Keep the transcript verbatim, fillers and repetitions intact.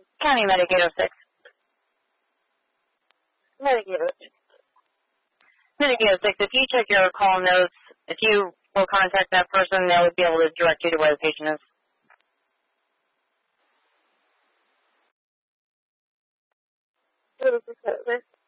County Medicaid oh six. Medicaid oh six. Medicaid oh six, if you check your call notes, if you will contact that person, they would be able to direct you to where the patient is. What is the code, sir?